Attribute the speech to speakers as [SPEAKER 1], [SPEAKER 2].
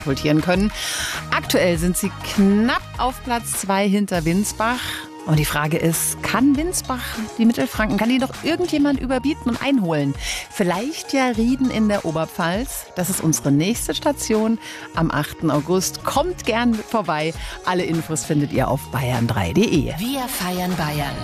[SPEAKER 1] katapultieren können. Aktuell sind sie knapp auf Platz 2 hinter Winsbach. Und die Frage ist, kann Winsbach die Mittelfranken, kann die doch irgendjemand überbieten und einholen? Vielleicht ja Rieden in der Oberpfalz. Das ist unsere nächste Station am 8. August. Kommt gern vorbei. Alle Infos findet ihr auf bayern3.de.
[SPEAKER 2] Wir feiern Bayern.